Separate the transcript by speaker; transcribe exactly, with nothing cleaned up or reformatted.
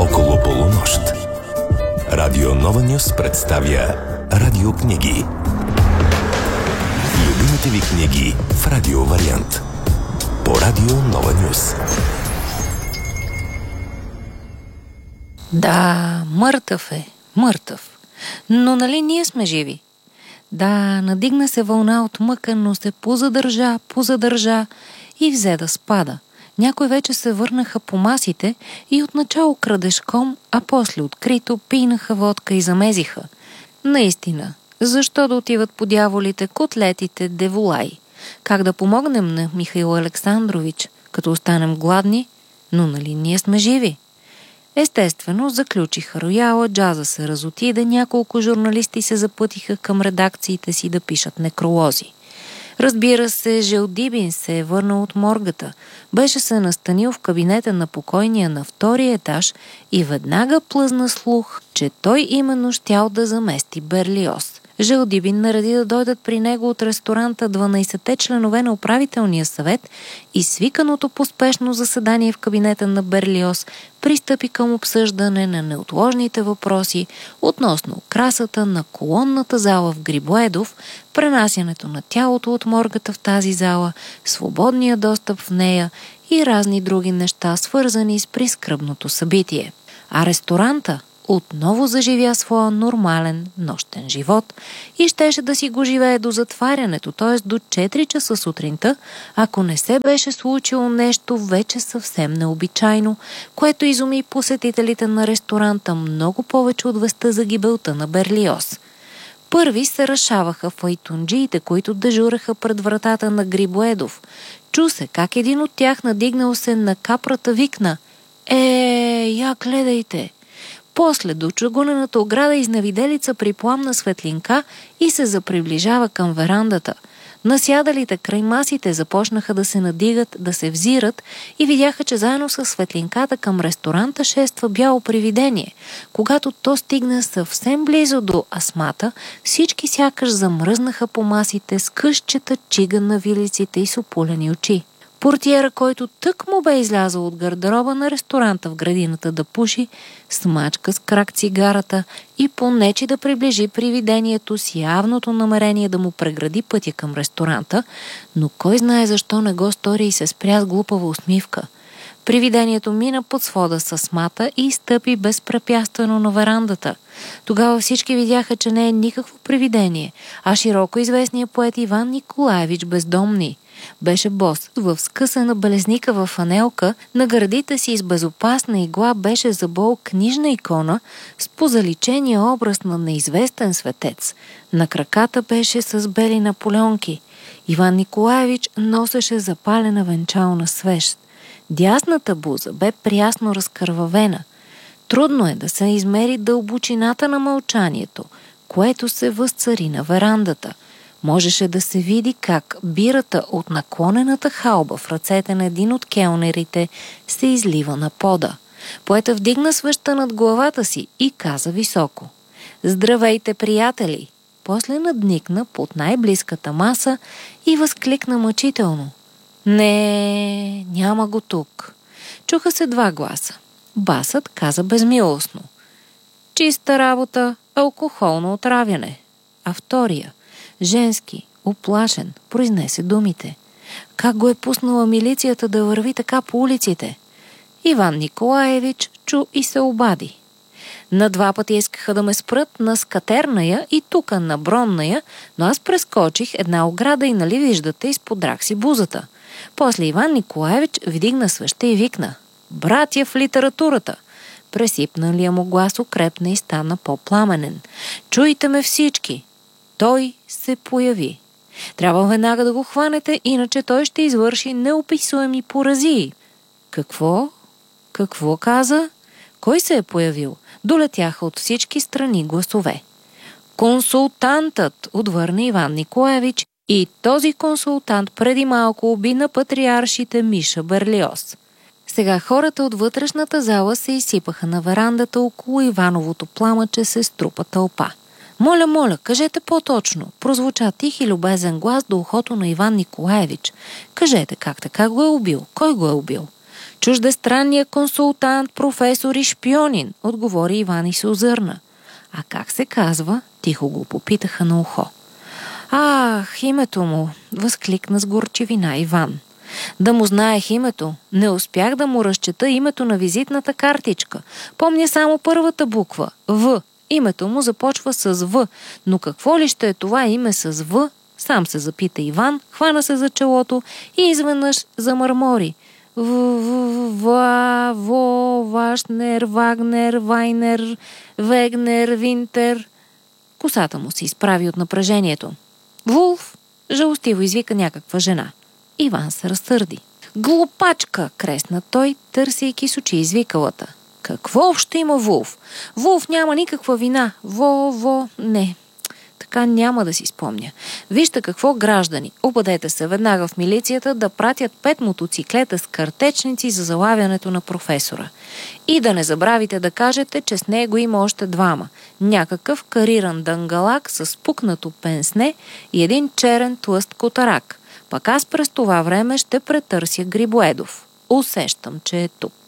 Speaker 1: около полунощ. Радио Нова Нюс представя радиокниги. Любимите ви книги в радио вариант. По Радио Нова Нюс.
Speaker 2: Да, мъртъв е, мъртъв. Но нали ние сме живи? Да, надигна се вълна от мъка, но се позадържа, позадържа и взе да спада. Някои вече се върнаха по масите и отначало крадешком, а после открито пийнаха водка и замезиха. Наистина, защо да отиват по дяволите котлетите деволай? Как да помогнем на Михаил Александрович, като останем гладни? Но нали ние сме живи? Естествено, заключиха рояла, джаза се разотида, няколко журналисти се запътиха към редакциите си да пишат некролози. Разбира се, Желдибин се е върнал от моргата. Беше се настанил в кабинета на покойния на втория етаж и веднага плъзна слух, че той именно щял да замести Берлиоз. Желдибин нареди да дойдат при него от ресторанта дванайсетте членове на управителния съвет и свиканото поспешно заседание в кабинета на Берлиоз пристъпи към обсъждане на неотложните въпроси относно украсата на колонната зала в Грибоедов, пренасянето на тялото от моргата в тази зала, свободния достъп в нея и разни други неща, свързани с прискръбното събитие. А ресторанта отново заживя своя нормален нощен живот и щеше да си го живее до затварянето, т.е. до четири часа сутринта, ако не се беше случило нещо вече съвсем необичайно, което изуми посетителите на ресторанта много повече от вестта за гибелта на Берлиоз. Първи се разшаваха файтунджиите, които дежураха пред вратата на Грибоедов. Чу се как един от тях, надигнал се на капрата, викна: „Е, я гледайте!“ После до чугунената ограда изневиделица припламна светлинка и се заприближава към верандата. Насядалите край масите започнаха да се надигат, да се взират и видяха, че заедно с светлинката към ресторанта шества бяло привидение. Когато то стигна съвсем близо до асмата, всички сякаш замръзнаха по масите с късчета чига на вилиците и с опулени очи. Портиера, който тък му бе излязъл от гардероба на ресторанта в градината да пуши, смачка с крак цигарата и понечи да приближи привидението с явното намерение да му прегради пътя към ресторанта, но кой знае защо не го стори и се спря с глупава усмивка. Привидението мина под свода с асмата и стъпи безпрепятствено на верандата. Тогава всички видяха, че не е никакво привидение, а широко известният поет Иван Николаевич Бездомни. Беше бос, в скъсана белезникава фанелка, на гърдите си с безопасна игла беше забол книжна икона с позаличения образ на неизвестен светец. На краката беше с бели наполеонки. Иван Николаевич носеше запалена венчална свещ. Дясната буза бе прясно разкървавена. Трудно е да се измери дълбочината на мълчанието, което се възцари на верандата. Можеше да се види как бирата от наклонената халба в ръцете на един от келнерите се излива на пода. Поета вдигна свеща над главата си и каза високо: „Здравейте, приятели!“ После надникна под най-близката маса и възкликна мъчително: „Не, няма го тук!“ Чуха се два гласа. Басът каза безмилостно: „Чиста работа, алкохолно отравяне“, а втория, женски, уплашен, произнесе думите: „Как го е пуснала милицията да върви така по улиците?“ Иван Николаевич чу и се обади: „На два пъти искаха да ме спрат на Скатерная и тука на Бронная, но аз прескочих една ограда и нали виждате, изподрах си бузата.“ После Иван Николаевич вдигна свеща и викна: „Братя в литературата!“ Пресипналия му глас укрепна и стана по-пламенен: „Чуйте ме всички!“ Той се появи. „Трябва веднага да го хванете, иначе той ще извърши неописуеми поразии.“ „Какво? Какво каза? Кой се е появил?“ Долетяха от всички страни гласове. „Консултантът!“ отвърна Иван Николаевич, и този консултант преди малко уби на патриаршите Миша Берлиоз. Сега хората от вътрешната зала се изсипаха на верандата, около Ивановото пламъче се струпа тълпа. „Моля, моля, кажете по-точно“, прозвуча тих и любезен глас до ухото на Иван Николаевич. „Кажете как така го е убил? Кой го е убил?“ Чуждестранният консултант, професор и шпионин, отговори Иван и се озърна. А как се казва? Тихо го попитаха на ухо. Ах, името му, възкликна с горчивина Иван. Да му знаех името. Не успях да му разчета името на визитната картичка. Помня само първата буква – В. Името му започва с В, но какво ли ще е това име с В? Сам се запита Иван, хвана се за челото и изведнъж замърмори. В, в, ва, во, Вашнер, Вагнер, Вайнер, Вегнер, Винтер. Косата му се изправи от напрежението. Вулф, жалостиво извика някаква жена. Иван се разсърди. Глупачка, кресна той, търсейки с очи извикалата. Какво общо има Вулф? Вулф няма никаква вина. Во, во, не. Така няма да си спомня. Вижте какво, граждани. Обадете се веднага в милицията да пратят пет мотоциклета с картечници за залавянето на професора. И да не забравите да кажете, че с него има още двама. Някакъв кариран дангалак с пукнато пенсне и един черен тлъст котарак. Пък аз през това време ще претърся Грибоедов. Усещам, че е тук.